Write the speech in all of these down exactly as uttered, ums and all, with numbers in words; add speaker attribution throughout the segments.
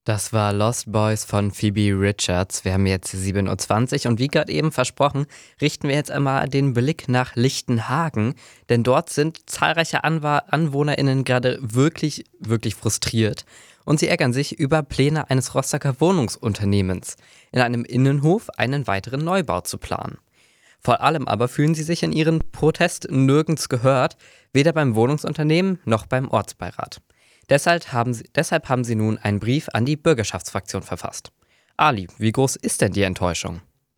Speaker 1: Das war Lost Boys von Phoebe Richards. Wir haben jetzt sieben Uhr zwanzig und wie gerade eben versprochen, richten wir jetzt einmal den Blick nach Lichtenhagen, denn dort sind zahlreiche Anwa- AnwohnerInnen gerade wirklich, wirklich frustriert und sie ärgern sich über Pläne eines Rostocker Wohnungsunternehmens, in einem Innenhof einen weiteren Neubau zu planen. Vor allem aber fühlen sie sich in ihren Protest nirgends gehört, weder beim Wohnungsunternehmen noch beim Ortsbeirat. Deshalb haben, sie, deshalb haben sie nun einen Brief an die Bürgerschaftsfraktion verfasst. Ali, wie groß ist denn die Enttäuschung?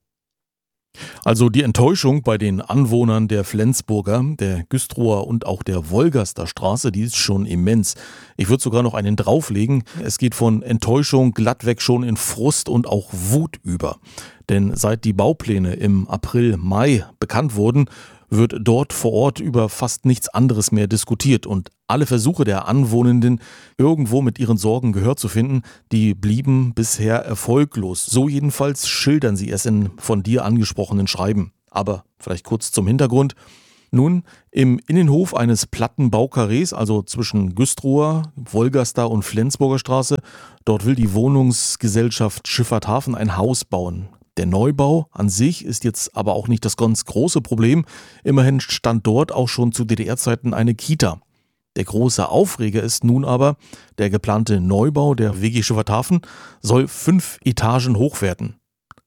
Speaker 2: Also die Enttäuschung bei den Anwohnern der Flensburger, der Güstrower und auch der Wolgaster Straße, die ist schon immens. Ich würde sogar noch einen drauflegen. Es geht von Enttäuschung glattweg schon in Frust und auch Wut über. Denn seit die Baupläne im April, Mai bekannt wurden, wird dort vor Ort über fast nichts anderes mehr diskutiert und alle Versuche der Anwohnenden, irgendwo mit ihren Sorgen Gehör zu finden, die blieben bisher erfolglos. So jedenfalls schildern sie es in von dir angesprochenen Schreiben. Aber vielleicht kurz zum Hintergrund. Nun, im Innenhof eines Plattenbaukarrees, also zwischen Güstrower, Wolgaster und Flensburger Straße, dort will die Wohnungsgesellschaft Schifffahrt Hafen ein Haus bauen. Der Neubau an sich ist jetzt aber auch nicht das ganz große Problem. Immerhin stand dort auch schon zu D D R-Zeiten eine Kita. Der große Aufreger ist nun aber, der geplante Neubau der W G Schifffahrt Hafen soll fünf Etagen hoch werden.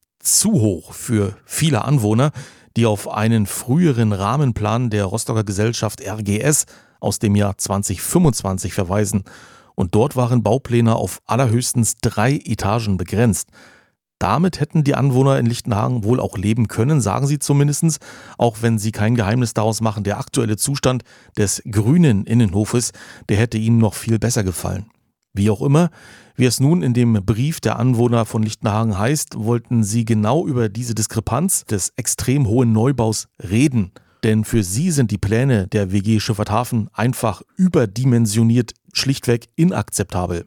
Speaker 2: Zu hoch für viele Anwohner, die auf einen früheren Rahmenplan der Rostocker Gesellschaft R G S aus dem Jahr zwanzig fünfundzwanzig verweisen. Und dort waren Baupläne auf allerhöchstens drei Etagen begrenzt. Damit hätten die Anwohner in Lichtenhagen wohl auch leben können, sagen sie zumindest, auch wenn sie kein Geheimnis daraus machen. Der aktuelle Zustand des grünen Innenhofes, der hätte ihnen noch viel besser gefallen. Wie auch immer, wie es nun in dem Brief der Anwohner von Lichtenhagen heißt, wollten sie genau über diese Diskrepanz des extrem hohen Neubaus reden. Denn für sie sind die Pläne der W G Schifffahrt Hafen einfach überdimensioniert, schlichtweg inakzeptabel.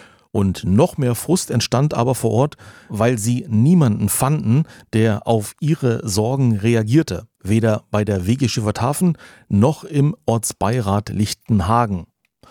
Speaker 2: Und noch mehr Frust entstand aber vor Ort, weil sie niemanden fanden, der auf ihre Sorgen reagierte. Weder bei der W G Schifffahrt Hafen noch im Ortsbeirat Lichtenhagen.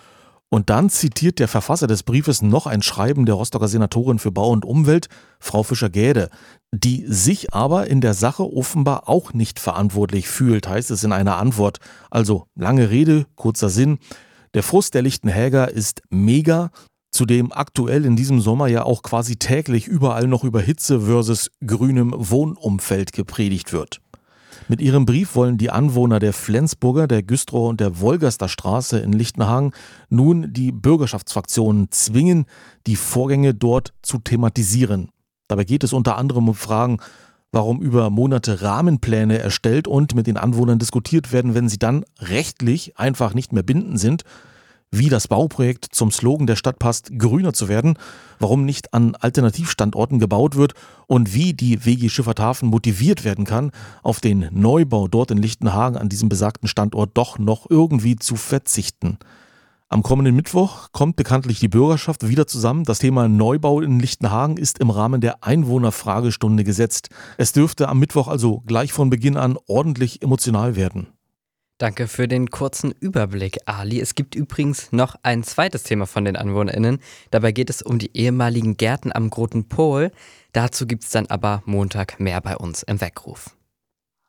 Speaker 2: Und dann zitiert der Verfasser des Briefes noch ein Schreiben der Rostocker Senatorin für Bau und Umwelt, Frau Fischer-Gäde, die sich aber in der Sache offenbar auch nicht verantwortlich fühlt, heißt es in einer Antwort. Also lange Rede, kurzer Sinn. Der Frust der Lichtenhäger ist mega. Zudem aktuell in diesem Sommer ja auch quasi täglich überall noch über Hitze versus grünem Wohnumfeld gepredigt wird. Mit ihrem Brief wollen die Anwohner der Flensburger, der Güstrower und der Wolgaster Straße in Lichtenhagen nun die Bürgerschaftsfraktionen zwingen, die Vorgänge dort zu thematisieren. Dabei geht es unter anderem um Fragen, warum über Monate Rahmenpläne erstellt und mit den Anwohnern diskutiert werden, wenn sie dann rechtlich einfach nicht mehr bindend sind, wie das Bauprojekt zum Slogan der Stadt passt, grüner zu werden, warum nicht an Alternativstandorten gebaut wird und wie die W G Schifffahrt Hafen motiviert werden kann, auf den Neubau dort in Lichtenhagen an diesem besagten Standort doch noch irgendwie zu verzichten. Am kommenden Mittwoch kommt bekanntlich die Bürgerschaft wieder zusammen. Das Thema Neubau in Lichtenhagen ist im Rahmen der Einwohnerfragestunde gesetzt. Es dürfte am Mittwoch also gleich von Beginn an ordentlich emotional werden.
Speaker 1: Danke für den kurzen Überblick, Ali. Es gibt übrigens noch ein zweites Thema von den AnwohnerInnen. Dabei geht es um die ehemaligen Gärten am Großen Pol. Dazu gibt es dann aber Montag mehr bei uns im Weckruf.